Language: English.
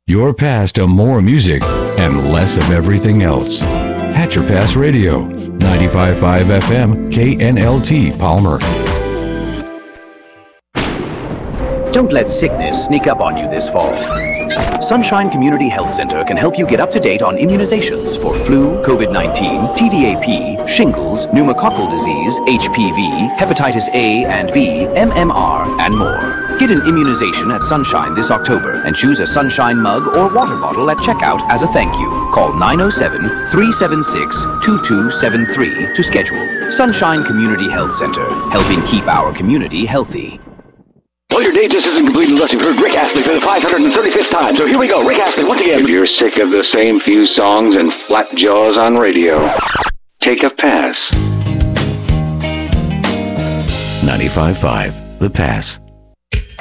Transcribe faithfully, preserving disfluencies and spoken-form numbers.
Your pass to more music and less of everything else. Hatcher Pass Radio, ninety-five point five F M, K N L T Palmer. Don't let sickness sneak up on you this fall. Sunshine Community Health Center can help you get up to date on immunizations for flu, COVID nineteen, T D A P, shingles, pneumococcal disease, H P V, hepatitis A and B, M M R, and more. Get an immunization at Sunshine this October and choose a Sunshine mug or water bottle at checkout as a thank you. Call nine oh seven, three seven six, two two seven three to schedule. Sunshine Community Health Center, helping keep our community healthy. Well, your day just isn't complete unless you've heard Rick Astley for the five hundred thirty-fifth time. So here we go. Rick Astley once again. If you're sick of the same few songs and flat jaws on radio, take a pass. ninety-five point five The Pass.